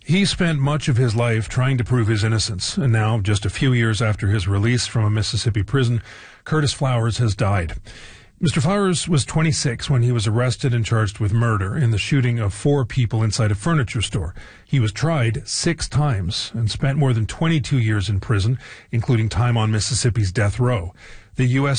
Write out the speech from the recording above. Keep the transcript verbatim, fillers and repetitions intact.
He spent much of his life trying to prove his innocence, and now, just a few years after his release from a Mississippi prison, Curtis Flowers has died. Mister Flowers was twenty-six when he was arrested and charged with murder in the shooting of four people inside a furniture store. He was tried six times and spent more than twenty-two years in prison, including time on Mississippi's death row. The U S